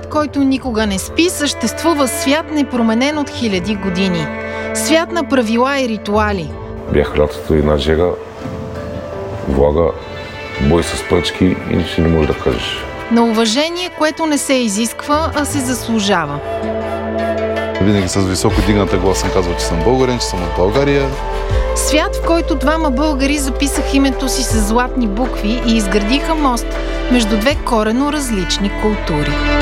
Свят, който никога не спи, съществува свят непроменен от хиляди години. Свят на правила и ритуали. Бях лятото една жега, влага, бой с пръчки и нищо не можеш да кажеш. На уважение, което не се изисква, а се заслужава. Винаги с високо дигната глас съм казвал, че съм българин, че съм от България. Свят, в който двама българи записаха името си с златни букви и изградиха мост между две коренно различни култури.